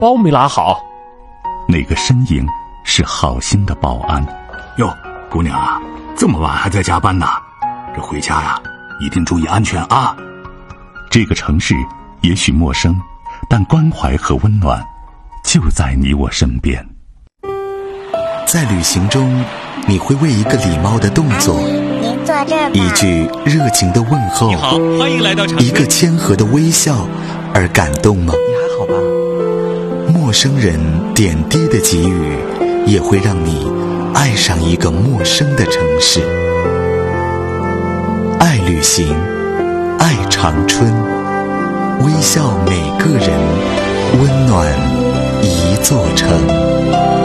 包没拉好。 那个身影是好心的保安。 哟，姑娘啊，这么晚还在加班呢？这回家呀，一定注意安全啊！ 这个城市也许陌生，但关怀和温暖就在你我身边。 在旅行中，你会为一个礼貌的动作， 您坐这儿吧， 一句热情的问候， 你好，欢迎来到长春。 一个谦和的微笑而感动吗？ 你还好吧？ 陌生人点滴的给予，也会让你爱上一个陌生的城市。爱旅行，爱长春，微笑每个人，温暖一座城。